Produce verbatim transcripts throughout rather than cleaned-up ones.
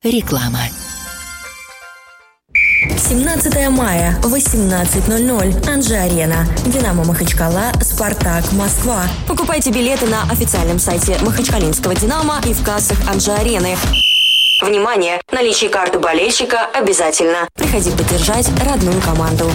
Реклама. семнадцатого мая, восемнадцать ноль ноль. Анжи-Арена. Динамо Махачкала, Спартак Москва. Покупайте билеты на официальном сайте Махачкалинского Динамо и в кассах Анжи-Арены. Внимание! Наличие карты болельщика обязательно. Приходи поддержать родную команду.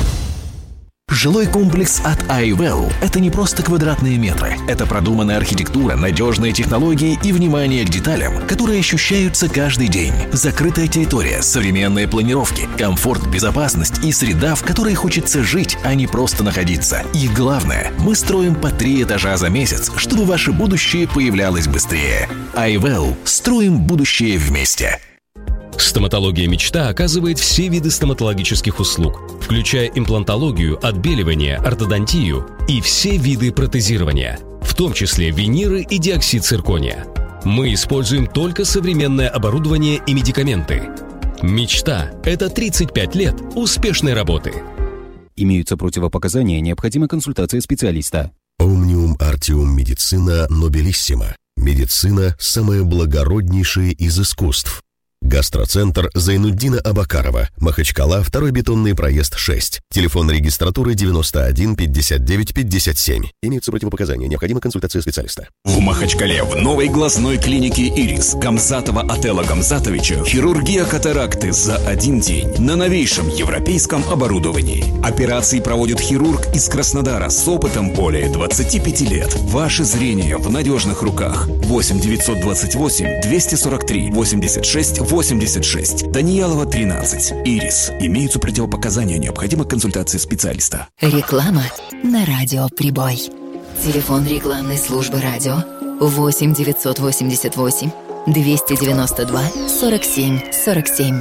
Жилой комплекс от iWell – это не просто квадратные метры. Это продуманная архитектура, надежные технологии и внимание к деталям, которые ощущаются каждый день. Закрытая территория, современные планировки, комфорт, безопасность и среда, в которой хочется жить, а не просто находиться. И главное, мы строим по три этажа за месяц, чтобы ваше будущее появлялось быстрее. iWell – строим будущее вместе. Стоматология «Мечта» оказывает все виды стоматологических услуг, включая имплантологию, отбеливание, ортодонтию и все виды протезирования, в том числе виниры и диоксид циркония. Мы используем только современное оборудование и медикаменты. «Мечта» — это тридцать пять лет успешной работы. Имеются противопоказания, необходима консультация специалиста. Omnium Artium Medicina Nobilissima. Медицина – самое благороднейшее из искусств. Гастроцентр Зайнуддина Абакарова, Махачкала, второй бетонный проезд шесть. Телефон регистратуры девяносто один пятьдесят девять пятьдесят семь. Имеются противопоказания, необходима консультация специалиста. В Махачкале в новой глазной клинике «Ирис» Гамзатова Отелла Гамзатовича хирургия катаракты за один день на новейшем европейском оборудовании. Операции проводит хирург из Краснодара с опытом более двадцати пяти лет. Ваше зрение в надежных руках. восемь девятьсот двадцать восемь двести сорок три восемьдесят шесть восемьдесят шесть. Даниялова, тринадцать. «Ирис». Имеются противопоказания, необходима консультация специалиста. Реклама на радио «Прибой». Телефон рекламной службы радио восемь девятьсот восемьдесят восемь двести девяносто два сорок семь сорок семь.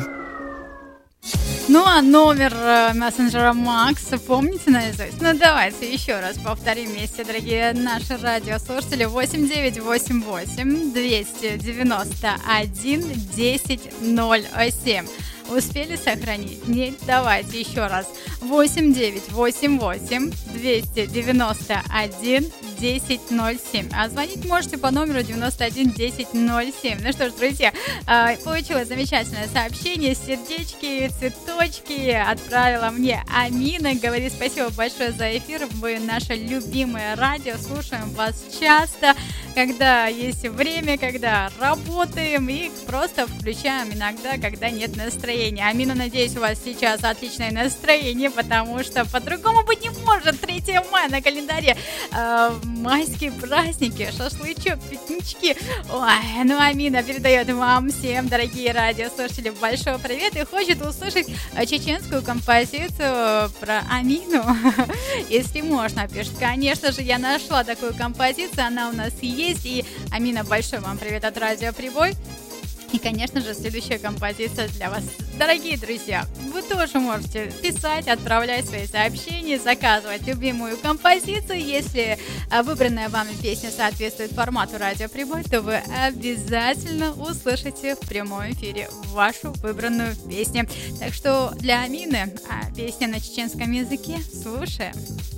Ну а номер э, мессенджера Макса помните наизусть? Ну давайте еще раз повторим вместе, дорогие наши радиослушатели. восемь девять восемь восемь двести девяносто один десять ноль семь. Успели сохранить? Нет, давайте еще раз. восемь девять восемь восемь двести девяносто один десять ноль семь. А звонить можете по номеру девяносто один десять ноль семь. Ну что ж, друзья, получилось замечательное сообщение. Сердечки, цветочки отправила мне Амина. Говорит, спасибо большое за эфир. Вы наше любимое радио. Слушаем вас часто, когда есть время, когда работаем, и просто включаем иногда, когда нет настроения. Амина, надеюсь, у вас сейчас отличное настроение, потому что по-другому быть не может. третьего мая на календаре. Э, майские праздники, шашлычок, пикнички. Ой, ну Амина передает вам всем, дорогие радиослушатели, большой привет и хочет услышать чеченскую композицию про Амину. Если можно, пишет. Конечно же, я нашла такую композицию, она у нас есть. И, Амина, большой вам привет от Радио Прибой. И, конечно же, следующая композиция для вас. Дорогие друзья, вы тоже можете писать, отправлять свои сообщения, заказывать любимую композицию. Если выбранная вами песня соответствует формату Радио Прибой, то вы обязательно услышите в прямом эфире вашу выбранную песню. Так что для Амины песня на чеченском языке слушаем.